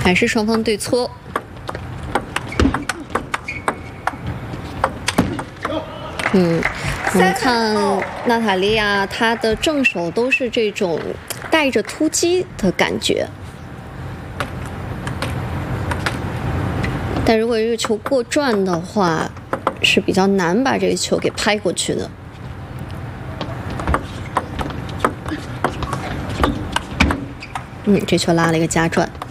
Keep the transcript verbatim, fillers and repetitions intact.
还是双方对搓。嗯，我们看娜塔莉亚，她的正手都是这种带着突击的感觉。但如果这个球过转的话，是比较难把这个球给拍过去的。嗯，这球拉了一个夹转。